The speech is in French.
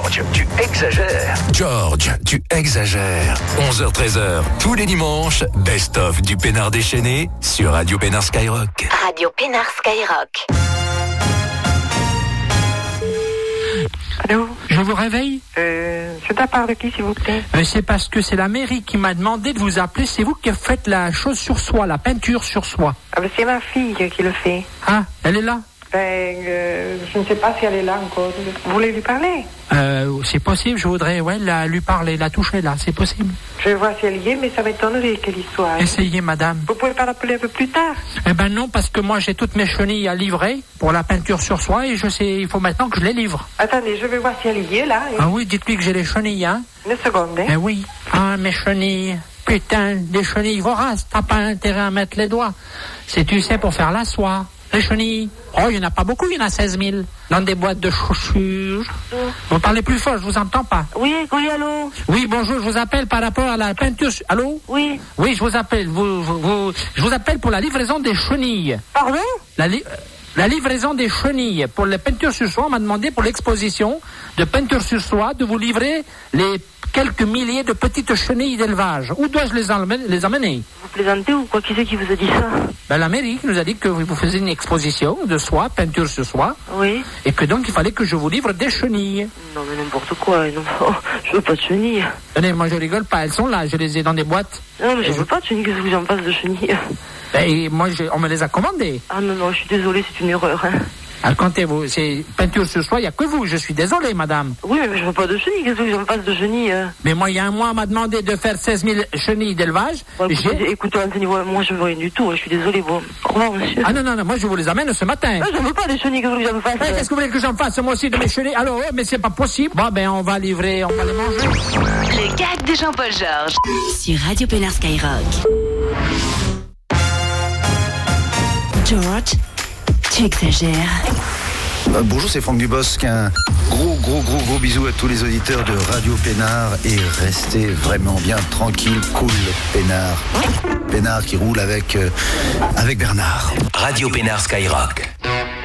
George, tu exagères. George, tu exagères. 11h-13h, tous les dimanches, best-of du Peinard déchaîné sur Radio Peinard Skyrock. Radio Peinard Skyrock. Allô? Je vous réveille? C'est de la part de qui, s'il vous plaît? C'est parce que c'est la mairie qui m'a demandé de vous appeler. C'est vous qui faites la chose sur soi, la peinture sur soi. Ah ben c'est ma fille qui le fait. Ah, elle est là? Je ne sais pas si elle est là encore. Vous voulez lui parler? C'est possible, je voudrais lui parler, la toucher là, c'est possible. Je vais voir si elle y est, mais ça m'étonnerait quelle histoire. Essayez, madame. Vous pouvez pas l'appeler un peu plus tard? Eh ben non, parce que moi j'ai toutes mes chenilles à livrer pour la peinture sur soi et je sais, il faut maintenant que je les livre. Attendez, je vais voir si elle y est là. Ah oui, dites-lui que j'ai les chenilles, hein. Une seconde, hein. Eh oui. Ah, mes chenilles. Putain, des chenilles voraces, t'as pas intérêt à mettre les doigts. C'est, tu sais, pour faire la soie. Les chenilles. Oh, il n'y en a pas beaucoup, il y en a 16 000. Dans des boîtes de chaussures. Vous parlez plus fort, je vous entends pas. Oui, allô? Oui, bonjour, je vous appelle par rapport à la peinture. Allô? Oui. Oui, je vous appelle. Je vous appelle pour la livraison des chenilles. Pardon? La livraison des chenilles pour les peintures sur soie. On m'a demandé pour l'exposition de peinture sur soie de vous livrer les quelques milliers de petites chenilles d'élevage. Où dois-je les amener? Vous plaisantez ou quoi? Qui c'est qui vous a dit ça? Ben, la mairie qui nous a dit que vous faisiez une exposition de soie, peinture sur soie. Oui. Et que donc il fallait que je vous livre des chenilles. Non mais n'importe quoi, non. Oh, je veux pas de chenilles. Tenez, moi je rigole pas, elles sont là, je les ai dans des boîtes. Non mais je veux pas de chenilles, qu'est-ce que j'en passe de chenilles? Ben, moi on me les a commandées. Ah non, je suis désolée, c'est une erreur, hein. Alors, comptez-vous, c'est peinture sur soie, il n'y a que vous, je suis désolé, madame. Oui, mais je veux pas de chenilles, qu'est-ce que j'en passe de chenilles? Mais moi, il y a un mois, on m'a demandé de faire 16 000 chenilles d'élevage. Écoutez, moi je veux rien du tout, je suis désolé, bon. Au revoir, monsieur. Ah non, moi je vous les amène ce matin. Ah, je veux pas des chenilles, qu'est-ce que j'en fasse? Qu'est-ce que vous voulez que j'en fasse, moi aussi, de mes chenilles? Alors, mais c'est pas possible. Bon, ben, on va livrer, on va les manger. Le gag de Jean-Paul Georges. Sur Radio Peinard Skyrock. George, tu exagères. Bonjour, c'est Franck Dubosc. Un gros bisou à tous les auditeurs de Radio Peinard et restez vraiment bien tranquille, cool, Peinard. Peinard qui roule avec Bernard. Radio Peinard Skyrock.